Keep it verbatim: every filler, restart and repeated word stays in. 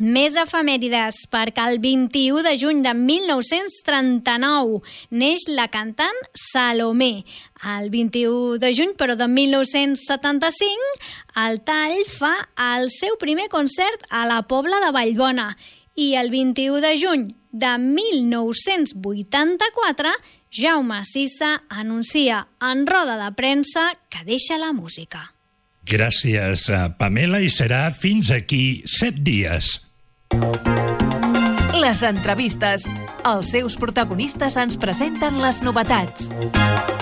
Més efemèrides, perquè el vint-i-u de juny de mil nou-cents trenta-nou neix la cantant Salomé. El vint-i-u de juny, però de mil nou-cents setanta-cinc, el Tall fa el seu primer concert a la Pobla de Vallbona. I el vint-i-u de juny de mil nou-cents vuitanta-quatre, Jaume Sisa anuncia en roda de premsa que deixa la música. Gràcies, Pamela, i serà fins aquí set dies. Les entrevistes. Els seus protagonistes ens presenten les novetats.